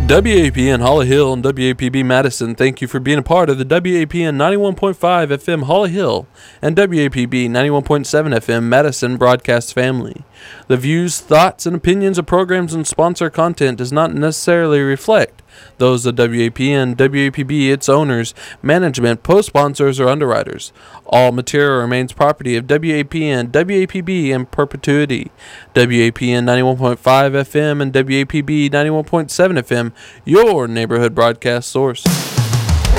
WAPN Holly Hill and WAPB Madison, thank you for being a part of the WAPN 91.5 FM Holly Hill and WAPB 91.7 FM Madison broadcast family. The views, thoughts, and opinions of programs and sponsor content does not necessarily reflect those of WAPN, WAPB, its owners, management, post-sponsors, or underwriters. All material remains property of WAPN, WAPB in perpetuity. WAPN 91.5 FM and WAPB 91.7 FM, your neighborhood broadcast source.